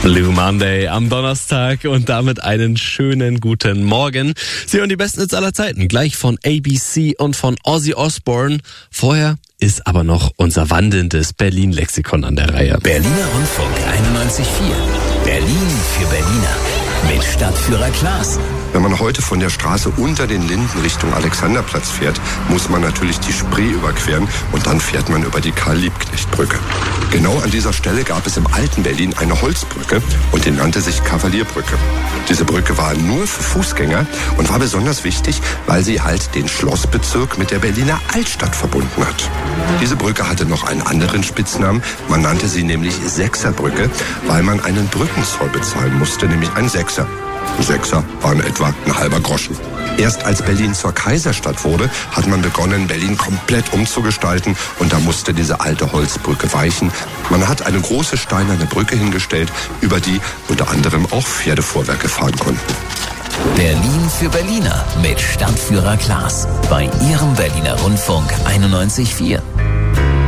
Blue Monday am Donnerstag und damit einen schönen guten Morgen. Sie hören die besten Hits aller Zeiten, gleich von ABC und von Ozzy Osbourne. Vorher ist aber noch unser wandelndes Berlin-Lexikon an der Reihe. Berliner Rundfunk 91.4. Berlin für Berliner. Mit Stadtführer Klaas. Wenn man heute von der Straße unter den Linden Richtung Alexanderplatz fährt, muss man natürlich die Spree überqueren und dann fährt man über die Karl-Liebknecht-Brücke. Genau an dieser Stelle gab es im alten Berlin eine Holzbrücke und die nannte sich Kavalierbrücke. Diese Brücke war nur für Fußgänger und war besonders wichtig, weil sie halt den Schlossbezirk mit der Berliner Altstadt verbunden hat. Diese Brücke hatte noch einen anderen Spitznamen, man nannte sie nämlich Sechserbrücke, weil man einen Brückenzoll bezahlen musste, nämlich einen Sechser. Ein Sechser waren etwa ein halber Groschen. Erst als Berlin zur Kaiserstadt wurde, hat man begonnen, Berlin komplett umzugestalten und da musste diese alte Holzbrücke weichen. Man hat eine große steinerne Brücke hingestellt, über die unter anderem auch Pferdefuhrwerke fahren konnten. Berlin für Berliner mit Stadtführer Klaas bei Ihrem Berliner Rundfunk 91.4.